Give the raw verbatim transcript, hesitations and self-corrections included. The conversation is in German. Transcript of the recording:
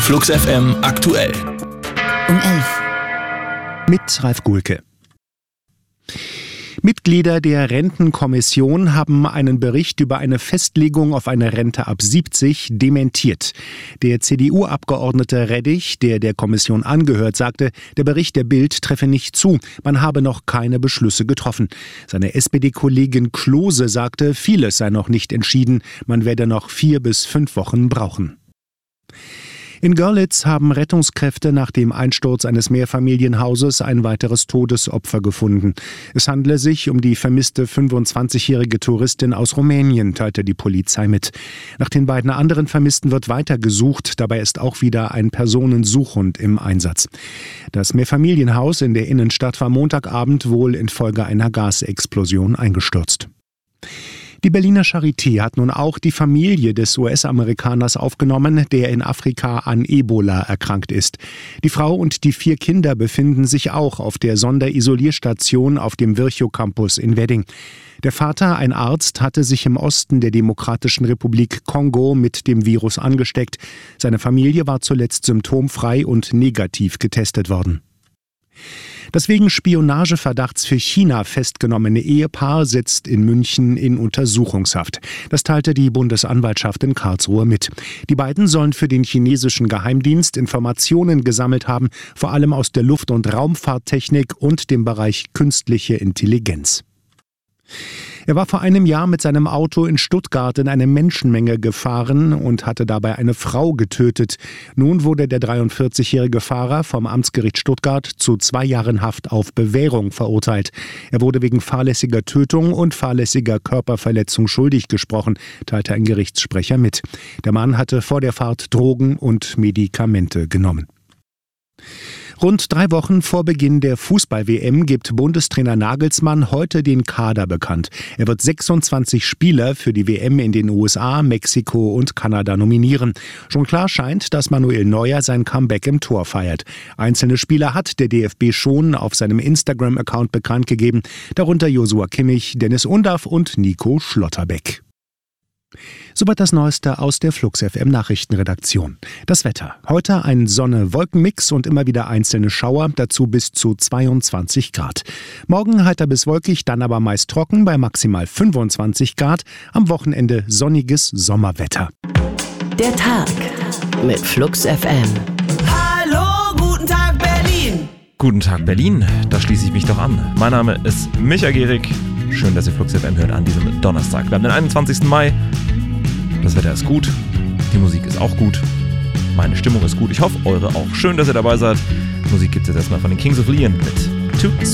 Flux F M aktuell. Um elf. Mit Ralf Gulke. Mitglieder der Rentenkommission haben einen Bericht über eine Festlegung auf eine Rente ab siebzig dementiert. Der C D U-Abgeordnete Reddich, der der Kommission angehört, sagte, der Bericht der Bild treffe nicht zu. Man habe noch keine Beschlüsse getroffen. Seine S P D-Kollegin Klose sagte, vieles sei noch nicht entschieden. Man werde noch vier bis fünf Wochen brauchen. In Görlitz haben Rettungskräfte nach dem Einsturz eines Mehrfamilienhauses ein weiteres Todesopfer gefunden. Es handle sich um die vermisste fünfundzwanzigjährige Touristin aus Rumänien, teilte die Polizei mit. Nach den beiden anderen Vermissten wird weiter gesucht. Dabei ist auch wieder ein Personensuchhund im Einsatz. Das Mehrfamilienhaus in der Innenstadt war Montagabend wohl infolge einer Gasexplosion eingestürzt. Die Berliner Charité hat nun auch die Familie des U S-Amerikaners aufgenommen, der in Afrika an Ebola erkrankt ist. Die Frau und die vier Kinder befinden sich auch auf der Sonderisolierstation auf dem Virchow-Campus in Wedding. Der Vater, ein Arzt, hatte sich im Osten der Demokratischen Republik Kongo mit dem Virus angesteckt. Seine Familie war zuletzt symptomfrei und negativ getestet worden. Das wegen Spionageverdachts für China festgenommene Ehepaar sitzt in München in Untersuchungshaft. Das teilte die Bundesanwaltschaft in Karlsruhe mit. Die beiden sollen für den chinesischen Geheimdienst Informationen gesammelt haben, vor allem aus der Luft- und Raumfahrttechnik und dem Bereich künstliche Intelligenz. Er war vor einem Jahr mit seinem Auto in Stuttgart in eine Menschenmenge gefahren und hatte dabei eine Frau getötet. Nun wurde der dreiundvierzigjährige Fahrer vom Amtsgericht Stuttgart zu zwei Jahren Haft auf Bewährung verurteilt. Er wurde wegen fahrlässiger Tötung und fahrlässiger Körperverletzung schuldig gesprochen, teilte ein Gerichtssprecher mit. Der Mann hatte vor der Fahrt Drogen und Medikamente genommen. Rund drei Wochen vor Beginn der Fußball-W M gibt Bundestrainer Nagelsmann heute den Kader bekannt. Er wird sechsundzwanzig Spieler für die W M in den U S A, Mexiko und Kanada nominieren. Schon klar scheint, dass Manuel Neuer sein Comeback im Tor feiert. Einzelne Spieler hat der D F B schon auf seinem Instagram-Account bekannt gegeben, darunter Joshua Kimmich, Dennis Undaff und Nico Schlotterbeck. Soweit das Neueste aus der Flux F M Nachrichtenredaktion. Das Wetter. Heute ein Sonne-Wolken-Mix und immer wieder einzelne Schauer, dazu bis zu zweiundzwanzig Grad. Morgen heiter bis wolkig, dann aber meist trocken bei maximal fünfundzwanzig Grad. Am Wochenende sonniges Sommerwetter. Der Tag mit Flux F M. Hallo, guten Tag Berlin. Guten Tag Berlin, da schließe ich mich doch an. Mein Name ist Micha Gehrig. Schön, dass ihr Flux F M hört an diesem Donnerstag. Wir haben den einundzwanzigsten Mai. Das Wetter ist gut, die Musik ist auch gut, meine Stimmung ist gut. Ich hoffe, eure auch. Schön, dass ihr dabei seid. Musik gibt es jetzt erstmal von den Kings of Leon mit Too